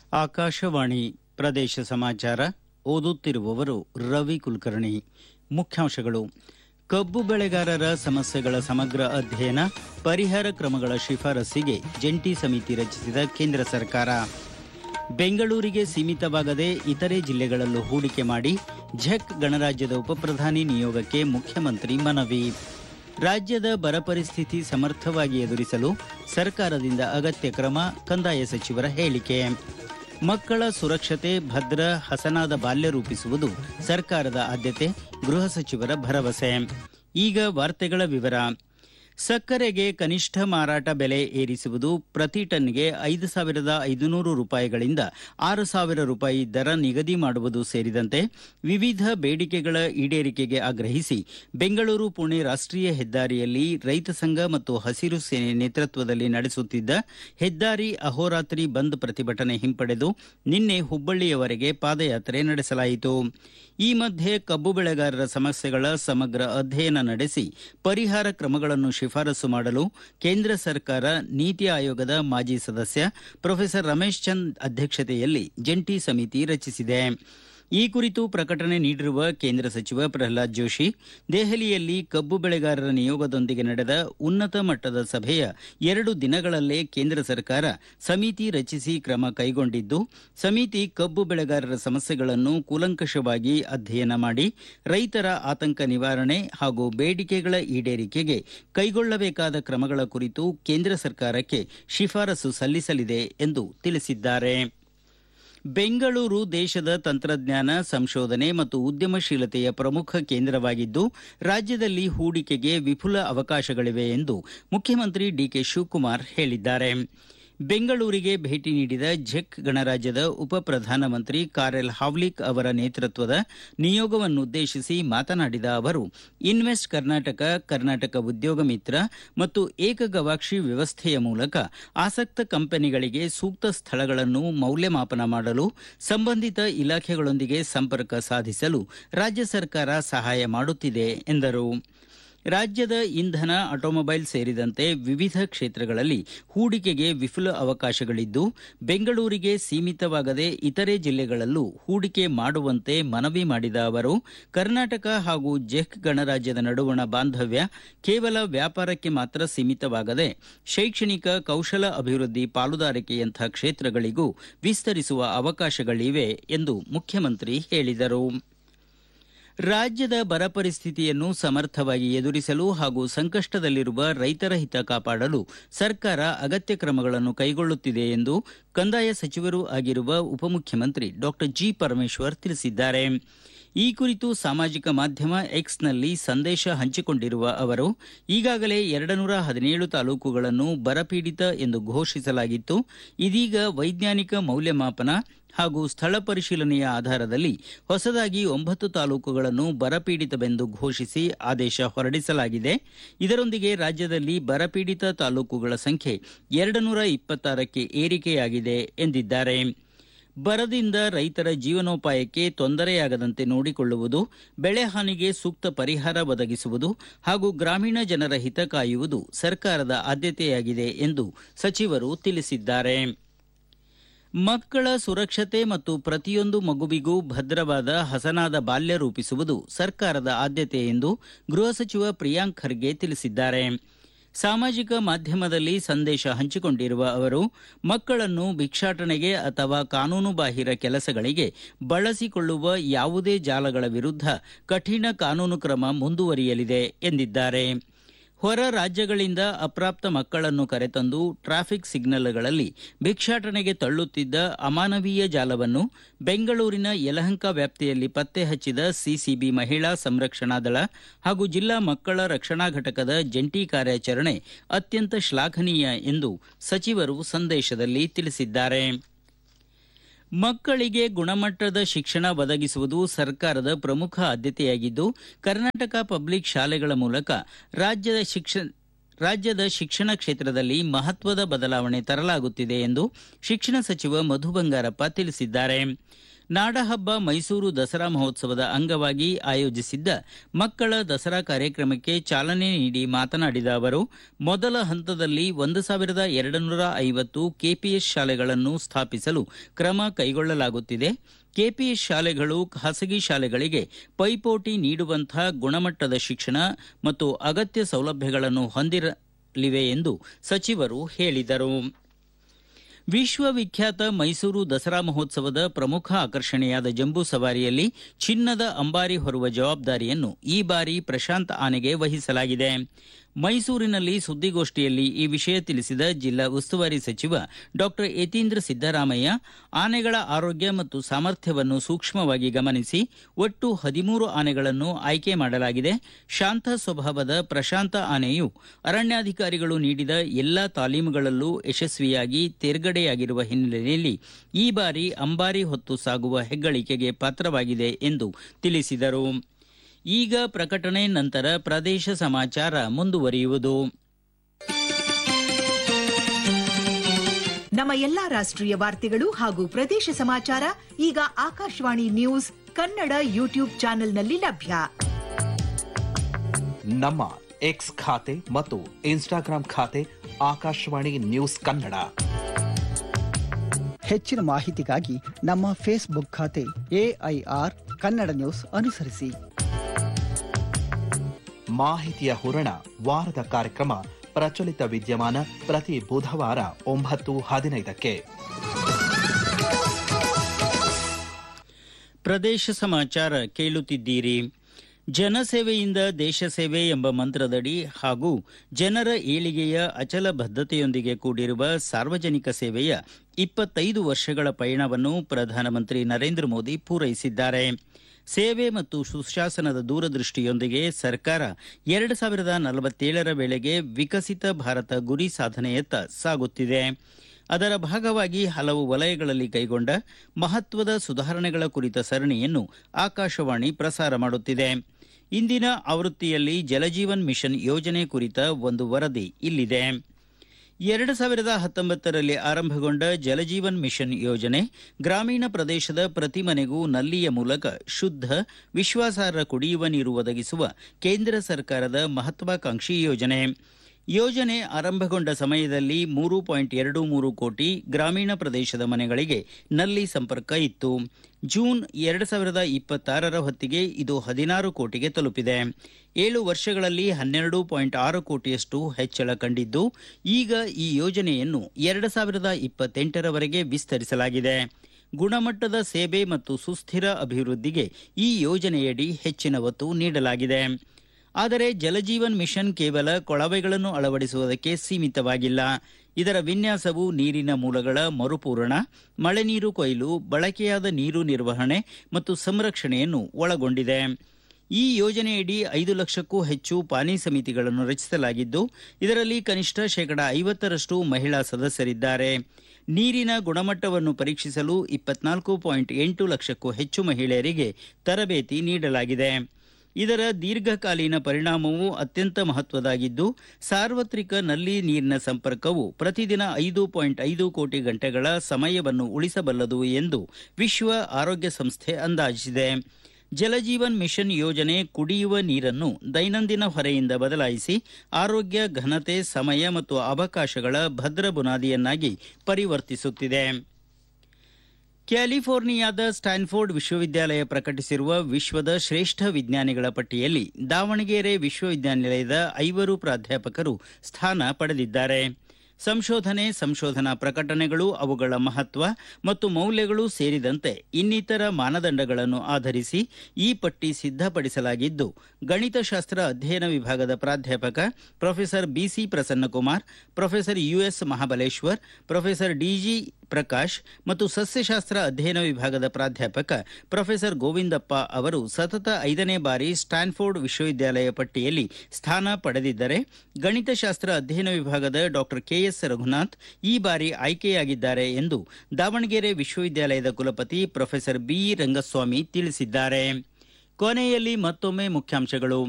ಆಕಾಶವಾಣಿ ಪ್ರದೇಶ ಸಮಾಚಾರ ಓದುತ್ತಿರುವವರು ರವಿ ಕುಲಕರ್ಣಿ. ಮುಖ್ಯಾಂಶಗಳು: ಕಬ್ಬು ಬೆಳೆಗಾರರ ಸಮಸ್ಯೆಗಳ ಸಮಗ್ರ ಅಧ್ಯಯನ, ಪರಿಹಾರ ಕ್ರಮಗಳ ಶಿಫಾರಸ್ಸಿಗೆ ಜಂಟಿ ಸಮಿತಿ ರಚಿಸಿದ ಕೇಂದ್ರ ಸರ್ಕಾರ. ಬೆಂಗಳೂರಿಗೆ ಸೀಮಿತವಾಗದೆ ಇತರೆ ಜಿಲ್ಲೆಗಳಲ್ಲೂ ಹೂಡಿಕೆ ಮಾಡಿ ಝೆಕ್ ಗಣರಾಜ್ಯದ ಉಪಪ್ರಧಾನಿ ನಿಯೋಗಕ್ಕೆ ಮುಖ್ಯಮಂತ್ರಿ ಮನವಿ. ರಾಜ್ಯದ ಬರ ಪರಿಸ್ಥಿತಿ ಸಮರ್ಥವಾಗಿ ಎದುರಿಸಲು ಸರ್ಕಾರದಿಂದ ಅಗತ್ಯ ಕ್ರಮ, ಕಂದಾಯ ಸಚಿವರ ಹೇಳಿಕೆ. ಮಕ್ಕಳ ಸುರಕ್ಷತೆ, ಭದ್ರ ಹಸನಾದ ಬಾಲ್ಯ ರೂಪಿಸುವುದು ಸರ್ಕಾರದ ಆದ್ಯತೆ, ಗೃಹ ಸಚಿವರ ಭರವಸೆ. ಈಗ ವಾರ್ತೆಗಳ ವಿವರ. ಸಕ್ಕರೆಗೆ ಕನಿಷ್ಠ ಮಾರಾಟ ಬೆಲೆ ಏರಿಸುವುದು, ಪ್ರತಿ ಟನ್ಗೆ 5,500 ರೂಪಾಯಿಗಳಿಂದ 6,000 ರೂಪಾಯಿ ದರ ನಿಗದಿ ಮಾಡುವುದು ಸೇರಿದಂತೆ ವಿವಿಧ ಬೇಡಿಕೆಗಳ ಈಡೇರಿಕೆಗೆ ಆಗ್ರಹಿಸಿ ಬೆಂಗಳೂರು ಪುಣೆ ರಾಷ್ಟ್ರೀಯ ಹೆದ್ದಾರಿಯಲ್ಲಿ ರೈತ ಸಂಘ ಮತ್ತು ಹಸಿರು ಸೇನೆ ನೇತೃತ್ವದಲ್ಲಿ ನಡೆಸುತ್ತಿದ್ದ ಹೆದ್ದಾರಿ ಅಹೋರಾತ್ರಿ ಬಂದ್ ಪ್ರತಿಭಟನೆ ಹಿಂಪಡೆದು ನಿನ್ನೆ ಹುಬ್ಬಳ್ಳಿಯವರೆಗೆ ಪಾದಯಾತ್ರೆ ನಡೆಸಲಾಯಿತು. ಈ ಮಧ್ಯೆ ಕಬ್ಬು ಬೆಳೆಗಾರರ ಸಮಸ್ಯೆಗಳ ಸಮಗ್ರ ಅಧ್ಯಯನ ನಡೆಸಿ ಪರಿಹಾರ ಕ್ರಮಗಳನ್ನು ಶಿಫಾರಸು ಮಾಡಲು ಕೇಂದ್ರ ಸರ್ಕಾರ ನೀತಿ ಆಯೋಗದ ಮಾಜಿ ಸದಸ್ಯ ಪ್ರೊಫೆಸರ್ ರಮೇಶ್ ಚಂದ್ ಅಧ್ಯಕ್ಷತೆಯಲ್ಲಿ ಜಂಟಿ ಸಮಿತಿ ರಚಿಸಿದೆ. ಈ ಕುರಿತು ಪ್ರಕಟಣೆ ನೀಡಿರುವ ಕೇಂದ್ರ ಸಚಿವ ಪ್ರಹ್ಲಾದ್ ಜೋಶಿ, ದೆಹಲಿಯಲ್ಲಿ ಕಬ್ಬು ಬೆಳೆಗಾರರ ನಿಯೋಗದೊಂದಿಗೆ ನಡೆದ ಉನ್ನತ ಮಟ್ಟದ ಸಭೆಯ 2 ದಿನಗಳಲ್ಲೇ ಕೇಂದ್ರ ಸರ್ಕಾರ ಸಮಿತಿ ರಚಿಸಿ ಕ್ರಮ ಕೈಗೊಂಡಿದ್ದು, ಸಮಿತಿ ಕಬ್ಬು ಬೆಳೆಗಾರರ ಸಮಸ್ಯೆಗಳನ್ನು ಕೂಲಂಕಷವಾಗಿ ಅಧ್ಯಯನ ಮಾಡಿ ರೈತರ ಆತಂಕ ನಿವಾರಣೆ ಹಾಗೂ ಬೇಡಿಕೆಗಳ ಈಡೇರಿಕೆಗೆ ಕೈಗೊಳ್ಳಬೇಕಾದ ಕ್ರಮಗಳ ಕುರಿತು ಕೇಂದ್ರ ಸರ್ಕಾರಕ್ಕೆ ಶಿಫಾರಸು ಸಲ್ಲಿಸಲಿದೆ ಎಂದು ತಿಳಿಸಿದ್ದಾರೆ. ಬೆಂಗಳೂರು ದೇಶದ ತಂತ್ರಜ್ಞಾನ, ಸಂಶೋಧನೆ ಮತ್ತು ಉದ್ಯಮಶೀಲತೆಯ ಪ್ರಮುಖ ಕೇಂದ್ರವಾಗಿದ್ದು, ರಾಜ್ಯದಲ್ಲಿ ಹೂಡಿಕೆಗೆ ವಿಪುಲ ಅವಕಾಶಗಳಿವೆ ಎಂದು ಮುಖ್ಯಮಂತ್ರಿ ಡಿಕೆ ಶಿವಕುಮಾರ್ ಹೇಳಿದ್ದಾರೆ. ಬೆಂಗಳೂರಿಗೆ ಭೇಟಿ ನೀಡಿದ ಝೆಕ್ ಗಣರಾಜ್ಯದ ಉಪ ಪ್ರಧಾನಮಂತ್ರಿ ಕಾರೆಲ್ ಹಾವ್ಲಿಕ್ ಅವರ ನೇತೃತ್ವದ ನಿಯೋಗವನ್ನುದ್ದೇಶಿಸಿ ಮಾತನಾಡಿದ ಅವರು, ಇನ್ವೆಸ್ಟ್ ಕರ್ನಾಟಕ, ಕರ್ನಾಟಕ ಉದ್ಯೋಗ ಮಿತ್ರ ಮತ್ತು ಏಕಗವಾಕ್ಷಿ ವ್ಯವಸ್ಥೆಯ ಮೂಲಕ ಆಸಕ್ತ ಕಂಪನಿಗಳಿಗೆ ಸೂಕ್ತ ಸ್ಥಳಗಳನ್ನು ಮೌಲ್ಯಮಾಪನ ಮಾಡಲು ಸಂಬಂಧಿತ ಇಲಾಖೆಗಳೊಂದಿಗೆ ಸಂಪರ್ಕ ಸಾಧಿಸಲು ರಾಜ್ಯ ಸರ್ಕಾರ ಸಹಾಯ ಮಾಡುತ್ತಿದೆ ಎಂದರು. ರಾಜ್ಯದ ಇಂಧನ, ಆಟೋಮೊಬೈಲ್ ಸೇರಿದಂತೆ ವಿವಿಧ ಕ್ಷೇತ್ರಗಳಲ್ಲಿ ಹೂಡಿಕೆಗೆ ವಿಪುಲ ಅವಕಾಶಗಳಿದ್ದು, ಬೆಂಗಳೂರಿಗೆ ಸೀಮಿತವಾಗದೆ ಇತರೆ ಜಿಲ್ಲೆಗಳಲ್ಲೂ ಹೂಡಿಕೆ ಮಾಡುವಂತೆ ಮನವಿ ಮಾಡಿದ ಅವರು, ಕರ್ನಾಟಕ ಹಾಗೂ ಝೆಕ್ ಗಣರಾಜ್ಯದ ನಡುವಣ ಬಾಂಧವ್ಯ ಕೇವಲ ವ್ಯಾಪಾರಕ್ಕೆ ಮಾತ್ರ ಸೀಮಿತವಾಗದೆ ಶೈಕ್ಷಣಿಕ, ಕೌಶಲ ಅಭಿವೃದ್ಧಿ, ಪಾಲುದಾರಿಕೆಯಂಥ ಕ್ಷೇತ್ರಗಳಿಗೂ ವಿಸ್ತರಿಸುವ ಅವಕಾಶಗಳಿವೆ ಎಂದು ಮುಖ್ಯಮಂತ್ರಿ ಹೇಳಿದರು. ರಾಜ್ಯದ ಬರ ಪರಿಸ್ಥಿತಿಯನ್ನು ಸಮರ್ಥವಾಗಿ ಎದುರಿಸಲು ಹಾಗೂ ಸಂಕಷ್ಟದಲ್ಲಿರುವ ರೈತರ ಹಿತ ಕಾಪಾಡಲು ಸರ್ಕಾರ ಅಗತ್ಯ ಕ್ರಮಗಳನ್ನು ಕೈಗೊಳ್ಳುತ್ತಿದೆ ಎಂದು ಕಂದಾಯ ಸಚಿವರೂ ಆಗಿರುವ ಉಪಮುಖ್ಯಮಂತ್ರಿ ಡಾ ಜಿ. ಪರಮೇಶ್ವರ್ ತಿಳಿಸಿದ್ದಾರೆ. ಈ ಕುರಿತು ಸಾಮಾಜಿಕ ಮಾಧ್ಯಮ ಎಕ್ಸ್ನಲ್ಲಿ ಸಂದೇಶ ಹಂಚಿಕೊಂಡಿರುವ ಅವರು, ಈಗಾಗಲೇ 217 ತಾಲೂಕುಗಳನ್ನು ಬರಪೀಡಿತ ಎಂದು ಘೋಷಿಸಲಾಗಿತ್ತು. ಇದೀಗ ವೈಜ್ಞಾನಿಕ ಮೌಲ್ಯಮಾಪನ ಹಾಗೂ ಸ್ಥಳ ಪರಿಶೀಲನೆಯ ಆಧಾರದಲ್ಲಿ ಹೊಸದಾಗಿ 9 ತಾಲೂಕುಗಳನ್ನು ಬರಪೀಡಿತವೆಂದು ಘೋಷಿಸಿ ಆದೇಶ ಹೊರಡಿಸಲಾಗಿದೆ. ಇದರೊಂದಿಗೆ ರಾಜ್ಯದಲ್ಲಿ ಬರಪೀಡಿತ ತಾಲೂಕುಗಳ ಸಂಖ್ಯೆ 226ಕ್ಕೆ ಏರಿಕೆಯಾಗಿದೆ ಎಂದಿದ್ದಾರೆ. ಬರದಿಂದ ರೈತರ ಜೀವನೋಪಾಯಕ್ಕೆ ತೊಂದರೆಯಾಗದಂತೆ ನೋಡಿಕೊಳ್ಳುವುದು, ಬೆಳೆ ಹಾನಿಗೆ ಸೂಕ್ತ ಪರಿಹಾರ ಒದಗಿಸುವುದು ಹಾಗೂ ಗ್ರಾಮೀಣ ಜನರ ಹಿತ ಕಾಯುವುದು ಸರ್ಕಾರದ ಆದ್ಯತೆಯಾಗಿದೆ ಎಂದು ಸಚಿವರು ತಿಳಿಸಿದ್ದಾರೆ. ಮಕ್ಕಳ ಸುರಕ್ಷತೆ ಮತ್ತು ಪ್ರತಿಯೊಂದು ಮಗುವಿಗೂ ಭದ್ರವಾದ ಹಸನಾದ ಬಾಲ್ಯ ರೂಪಿಸುವುದು ಸರ್ಕಾರದ ಆದ್ಯತೆ ಎಂದು ಗೃಹ ಸಚಿವ ಪ್ರಿಯಾಂಕ್ ಖರ್ಗೆ ತಿಳಿಸಿದ್ದಾರೆ. ಸಾಮಾಜಿಕ ಮಾಧ್ಯಮದಲ್ಲಿ ಸಂದೇಶ ಹಂಚಿಕೊಂಡಿರುವ ಅವರು, ಮಕ್ಕಳನ್ನು ಭಿಕ್ಷಾಟನೆಗೆ ಅಥವಾ ಕಾನೂನುಬಾಹಿರ ಕೆಲಸಗಳಿಗೆ ಬಳಸಿಕೊಳ್ಳುವ ಯಾವುದೇ ಜಾಲಗಳ ವಿರುದ್ಧ ಕಠಿಣ ಕಾನೂನು ಕ್ರಮ ಮುಂದುವರಿಯಲಿದೆ ಎಂದಿದ್ದಾರೆ. ಹೊರ ರಾಜ್ಯಗಳಿಂದ ಅಪ್ರಾಪ್ತ ಮಕ್ಕಳನ್ನು ಕರೆತಂದು ಟ್ರಾಫಿಕ್ ಸಿಗ್ನಲ್ಗಳಲ್ಲಿ ಭಿಕ್ಷಾಟನೆಗೆ ತಳ್ಳುತ್ತಿದ್ದ ಅಮಾನವೀಯ ಜಾಲವನ್ನು ಬೆಂಗಳೂರಿನ ಯಲಹಂಕ ವ್ಯಾಪ್ತಿಯಲ್ಲಿ ಪತ್ತೆ ಹಚ್ಚಿದ ಸಿಸಿಬಿ ಮಹಿಳಾ ಸಂರಕ್ಷಣಾ ದಳ ಹಾಗೂ ಜಿಲ್ಲಾ ಮಕ್ಕಳ ರಕ್ಷಣಾ ಘಟಕದ ಜಂಟಿ ಕಾರ್ಯಾಚರಣೆ ಅತ್ಯಂತ ಶ್ಲಾಘನೀಯ ಎಂದು ಸಚಿವರು ಸಂದೇಶದಲ್ಲಿ ತಿಳಿಸಿದ್ದಾರೆ. ಮಕ್ಕಳಿಗೆ ಗುಣಮಟ್ಟದ ಶಿಕ್ಷಣ ಒದಗಿಸುವುದು ಸರ್ಕಾರದ ಪ್ರಮುಖ ಆದ್ಯತೆಯಾಗಿದ್ದು, ಕರ್ನಾಟಕ ಪಬ್ಲಿಕ್ ಶಾಲೆಗಳ ಮೂಲಕ ರಾಜ್ಯದ ಶಿಕ್ಷಣ ಕ್ಷೇತ್ರದಲ್ಲಿ ಮಹತ್ವದ ಬದಲಾವಣೆ ತರಲಾಗುತ್ತಿದೆ ಎಂದು ಶಿಕ್ಷಣ ಸಚಿವ ಮಧು ಬಂಗಾರಪ್ಪ ತಿಳಿಸಿದ್ದಾರೆ. ನಾಡಹಬ್ಬ ಮೈಸೂರು ದಸರಾ ಮಹೋತ್ಸವದ ಅಂಗವಾಗಿ ಆಯೋಜಿಸಿದ್ದ ಮಕ್ಕಳ ದಸರಾ ಕಾರ್ಯಕ್ರಮಕ್ಕೆ ಚಾಲನೆ ನೀಡಿ ಮಾತನಾಡಿದ ಅವರು ಮೊದಲ ಹಂತದಲ್ಲಿ 1250 ಕೆಪಿಎಸ್ ಶಾಲೆಗಳನ್ನು ಸ್ಥಾಪಿಸಲು ಕ್ರಮ ಕೈಗೊಳ್ಳಲಾಗುತ್ತಿದೆ. ಕೆಪಿಎಸ್ ಶಾಲೆಗಳು ಖಾಸಗಿ ಶಾಲೆಗಳಿಗೆ ಪೈಪೋಟಿ ನೀಡುವಂತಹ ಗುಣಮಟ್ಟದ ಶಿಕ್ಷಣ ಮತ್ತು ಅಗತ್ಯ ಸೌಲಭ್ಯಗಳನ್ನು ಹೊಂದಿರಲಿವೆ ಎಂದು ಸಚಿವರು ಹೇಳಿದರು. ವಿಶ್ವವಿಖ್ಯಾತ ಮೈಸೂರು ದಸರಾ ಮಹೋತ್ಸವದ ಪ್ರಮುಖ ಆಕರ್ಷಣೆಯಾದ ಜಂಬೂ ಸವಾರಿಯಲ್ಲಿ ಚಿನ್ನದ ಅಂಬಾರಿ ಹೊರುವ ಜವಾಬ್ದಾರಿಯನ್ನು ಈ ಬಾರಿ ಪ್ರಶಾಂತ್ ಆನೆಗೆ ವಹಿಸಲಾಗಿದೆ. ಮೈಸೂರಿನಲ್ಲಿ ಸುದ್ದಿಗೋಷ್ಠಿಯಲ್ಲಿ ಈ ವಿಷಯ ತಿಳಿಸಿದ ಜಿಲ್ಲಾ ಉಸ್ತುವಾರಿ ಸಚಿವ ಡಾ ಯತೀಂದ್ರ ಸಿದ್ದರಾಮಯ್ಯ, ಆನೆಗಳ ಆರೋಗ್ಯ ಮತ್ತು ಸಾಮರ್ಥ್ಯವನ್ನು ಸೂಕ್ಷ್ಮವಾಗಿ ಗಮನಿಸಿ ಒಟ್ಟು 13 ಆನೆಗಳನ್ನು ಆಯ್ಕೆ ಮಾಡಲಾಗಿದೆ. ಶಾಂತ ಸ್ವಭಾವದ ಪ್ರಶಾಂತ ಆನೆಯು ಅರಣ್ಯಾಧಿಕಾರಿಗಳು ನೀಡಿದ ಎಲ್ಲಾ ತಾಲೀಮುಗಳಲ್ಲೂ ಯಶಸ್ವಿಯಾಗಿ ತೇರ್ಗಡೆಯಾಗಿರುವ ಹಿನ್ನೆಲೆಯಲ್ಲಿ ಈ ಬಾರಿ ಅಂಬಾರಿ ಹೊತ್ತು ಸಾಗುವ ಹೆಗ್ಗಳಿಕೆಗೆ ಪಾತ್ರವಾಗಿದೆ ಎಂದು ತಿಳಿಸಿದರು. ಈಗ ಪ್ರಕಟಣೆ ನಂತರ ಪ್ರದೇಶ ಸಮಾಚಾರ ಮುಂದುವರಿಯುವುದು. ನಮ್ಮ ಎಲ್ಲಾ ರಾಷ್ಟ್ರೀಯ ವಾರ್ತೆಗಳು ಹಾಗೂ ಪ್ರದೇಶ ಸಮಾಚಾರ ಈಗ ಆಕಾಶವಾಣಿ ನ್ಯೂಸ್ ಕನ್ನಡ ಯೂಟ್ಯೂಬ್ ಚಾನೆಲ್ನಲ್ಲಿ ಲಭ್ಯ. ನಮ್ಮ ಎಕ್ಸ್ ಖಾತೆ ಮತ್ತು ಇನ್ಸ್ಟಾಗ್ರಾಂ ಖಾತೆ ಆಕಾಶವಾಣಿ ನ್ಯೂಸ್ ಕನ್ನಡ. ಹೆಚ್ಚಿನ ಮಾಹಿತಿಗಾಗಿ ನಮ್ಮ ಫೇಸ್ಬುಕ್ ಖಾತೆ AIR ಕನ್ನಡ ನ್ಯೂಸ್ ಅನುಸರಿಸಿ. ಮಾಹಿತಿಯ ಹೂರಣ ವಾರದ ಕಾರ್ಯಕ್ರಮ ಪ್ರಚಲಿತ ವಿದ್ಯಮಾನ ಪ್ರತಿ ಬುಧವಾರ 9:15ಕ್ಕೆ. ಪ್ರದೇಶ ಸಮಾಚಾರ ಕೇಳುತ್ತಿದ್ದೀರಿ. ಜನಸೇವೆಯಿಂದ ದೇಶ ಸೇವೆ ಎಂಬ ಮಂತ್ರದಡಿ ಹಾಗೂ ಜನರ ಏಳಿಗೆಯ ಅಚಲ ಬದ್ಧತೆಯೊಂದಿಗೆ ಕೂಡಿರುವ ಸಾರ್ವಜನಿಕ ಸೇವೆಯ 25 ವರ್ಷಗಳ ಪಯಣವನ್ನು ಪ್ರಧಾನಮಂತ್ರಿ ನರೇಂದ್ರ ಮೋದಿ ಪೂರೈಸಿದ್ದಾರೆ. ಸೇವೆ ಮತ್ತು ಸುಶಾಸನದ ದೂರದೃಷ್ಟಿಯೊಂದಿಗೆ ಸರ್ಕಾರ 2047ರ ವೇಳೆಗೆ ವಿಕಸಿತ ಭಾರತ ಗುರಿ ಸಾಧನೆಯತ್ತ ಸಾಗುತ್ತಿದೆ. ಅದರ ಭಾಗವಾಗಿ ಹಲವು ವಲಯಗಳಲ್ಲಿ ಕೈಗೊಂಡ ಮಹತ್ವದ ಸುಧಾರಣೆಗಳ ಕುರಿತ ಸರಣಿಯನ್ನು ಆಕಾಶವಾಣಿ ಪ್ರಸಾರ ಮಾಡುತ್ತಿದೆ. ಇಂದಿನ ಆವೃತ್ತಿಯಲ್ಲಿ ಜಲಜೀವನ್ ಮಿಷನ್ ಯೋಜನೆ ಕುರಿತ ಒಂದು ವರದಿ ಇಲ್ಲಿದೆ. 2019ರಲ್ಲಿ ಆರಂಭಗೊಂಡ ಜಲಜೀವನ್ ಮಿಷನ್ ಯೋಜನೆ ಗ್ರಾಮೀಣ ಪ್ರದೇಶದ ಪ್ರತಿ ಮನೆಗೂ ನಲ್ಲಿಯ ಮೂಲಕ ಶುದ್ಧ, ವಿಶ್ವಾಸಾರ್ಹ ಕುಡಿಯುವ ನೀರು ಒದಗಿಸುವ ಕೇಂದ್ರ ಸರ್ಕಾರದ ಮಹತ್ವಾಕಾಂಕ್ಷಿ ಯೋಜನೆ. ಯೋಜನೆ ಆರಂಭಗೊಂಡ ಸಮಯದಲ್ಲಿ 3.23 ಕೋಟಿ ಗ್ರಾಮೀಣ ಪ್ರದೇಶದ ಮನೆಗಳಿಗೆ ನಲ್ಲಿ ಸಂಪರ್ಕ ಇತ್ತು. ಜೂನ್ 2026ರ ಹೊತ್ತಿಗೆ ಇದು 16 ಕೋಟಿಗೆ ತಲುಪಿದೆ. 7 ವರ್ಷಗಳಲ್ಲಿ 12.6 ಕೋಟಿಯಷ್ಟು ಹೆಚ್ಚಳ ಕಂಡಿದ್ದು, ಈಗ ಈ ಯೋಜನೆಯನ್ನು 2028ರವರೆಗೆ ವಿಸ್ತರಿಸಲಾಗಿದೆ. ಗುಣಮಟ್ಟದ ಸೇವೆ ಮತ್ತು ಸುಸ್ಥಿರ ಅಭಿವೃದ್ಧಿಗೆ ಈ ಯೋಜನೆಯಡಿ ಹೆಚ್ಚಿನ ಒತ್ತು ನೀಡಲಾಗಿದೆ. ಆದರೆ ಜಲಜೀವನ್ ಮಿಷನ್ ಕೇವಲ ಕೊಳವೆಗಳನ್ನು ಅಳವಡಿಸುವುದಕ್ಕೆ ಸೀಮಿತವಾಗಿಲ್ಲ. ಇದರ ವಿನ್ಯಾಸವು ನೀರಿನ ಮೂಲಗಳ ಮರುಪೂರಣ, ಮಳೆ ನೀರು ಕೊಯ್ಲು, ಬಳಕೆಯಾದ ನೀರು ನಿರ್ವಹಣೆ ಮತ್ತು ಸಂರಕ್ಷಣೆಯನ್ನು ಒಳಗೊಂಡಿದೆ. ಈ ಯೋಜನೆಯಡಿ 5 ಲಕ್ಷಕ್ಕೂ ಹೆಚ್ಚು ಪಾನಿ ಸಮಿತಿಗಳನ್ನು ರಚಿಸಲಾಗಿದ್ದು, ಇದರಲ್ಲಿ ಕನಿಷ್ಠ 50% ಮಹಿಳಾ ಸದಸ್ಯರಿದ್ದಾರೆ. ನೀರಿನ ಗುಣಮಟ್ಟವನ್ನು ಪರೀಕ್ಷಿಸಲು 24.8 ಲಕ್ಷಕ್ಕೂ ಹೆಚ್ಚು ಮಹಿಳೆಯರಿಗೆ ತರಬೇತಿ ನೀಡಲಾಗಿದೆ. ಇದರ ದೀರ್ಘಕಾಲೀನ ಪರಿಣಾಮವು ಅತ್ಯಂತ ಮಹತ್ವದಾಗಿದ್ದು, ಸಾರ್ವತ್ರಿಕ ನಲ್ಲಿ ನೀರಿನ ಸಂಪರ್ಕವು ಪ್ರತಿದಿನ 5.5 ಕೋಟಿ ಗಂಟೆಗಳ ಸಮಯವನ್ನು ಉಳಿಸಬಲ್ಲದು ಎಂದು ವಿಶ್ವ ಆರೋಗ್ಯ ಸಂಸ್ಥೆ ಅಂದಾಜಿಸಿದೆ. ಜಲಜೀವನ್ ಮಿಷನ್ ಯೋಜನೆ ಕುಡಿಯುವ ನೀರನ್ನು ದೈನಂದಿನ ಹೊರೆಯಿಂದ ಬದಲಾಯಿಸಿ ಆರೋಗ್ಯ, ಘನತೆ, ಸಮಯ ಮತ್ತು ಅವಕಾಶಗಳ ಭದ್ರ ಬುನಾದಿಯನ್ನಾಗಿ ಪರಿವರ್ತಿಸುತ್ತಿದೆ. ಕ್ಯಾಲಿಫೋರ್ನಿಯಾದ ಸ್ಟ್ಯಾನ್ಫೋರ್ಡ್ ವಿಶ್ವವಿದ್ಯಾಲಯ ಪ್ರಕಟಿಸಿರುವ ವಿಶ್ವದ ಶ್ರೇಷ್ಠ ವಿಜ್ಞಾನಿಗಳ ಪಟ್ಟಿಯಲ್ಲಿ ದಾವಣಗೆರೆ ವಿಶ್ವವಿದ್ಯಾನಿಲಯದ 5 ಪ್ರಾಧ್ಯಾಪಕರು ಸ್ಥಾನ ಪಡೆದಿದ್ದಾರೆ. ಸಂಶೋಧನೆ, ಸಂಶೋಧನಾ ಪ್ರಕಟಣೆಗಳು, ಅವುಗಳ ಮಹತ್ವ ಮತ್ತು ಮೌಲ್ಯಗಳು ಸೇರಿದಂತೆ ಇನ್ನಿತರ ಮಾನದಂಡಗಳನ್ನು ಆಧರಿಸಿ ಈ ಪಟ್ಟಿ ಸಿದ್ಧಪಡಿಸಲಾಗಿದ್ದು, ಗಣಿತಶಾಸ್ತ್ರ ಅಧ್ಯಯನ ವಿಭಾಗದ ಪ್ರಾಧ್ಯಾಪಕ professor BC Prasannakumar, professor US Mahabaleshwar, professor DG Prakash ಮತ್ತು ಸಸ್ಯಶಾಸ್ತ್ರ ಅಧ್ಯಯನ ವಿಭಾಗದ ಪ್ರಾಧ್ಯಾಪಕ ಪ್ರೊಫೆಸರ್ ಗೋವಿಂದಪ್ಪ ಅವರು ಸತತ 5ನೇ ಬಾರಿ ಸ್ಟ್ಯಾನ್ಫೋರ್ಡ್ ವಿಶ್ವವಿದ್ಯಾಲಯ ಪಟ್ಟಿಯಲ್ಲಿ ಸ್ಥಾನ ಪಡೆದಿದ್ದರೆ, ಗಣಿತಶಾಸ್ತ್ರ ಅಧ್ಯಯನ ವಿಭಾಗದ ಡಾಕ್ಟರ್ KS ರಘುನಾಥ್ ಈ ಬಾರಿ ಆಯ್ಕೆಯಾಗಿದ್ದಾರೆ ಎಂದು ದಾವಣಗೆರೆ ವಿಶ್ವವಿದ್ಯಾಲಯದ ಕುಲಪತಿ ಪ್ರೊಫೆಸರ್ BE ರಂಗಸ್ವಾಮಿ ತಿಳಿಸಿದ್ದಾರೆ. ಕೊನೆಯಲ್ಲಿ ಮತ್ತೊಮ್ಮೆ ಮುಖ್ಯಾಂಶಗಳು.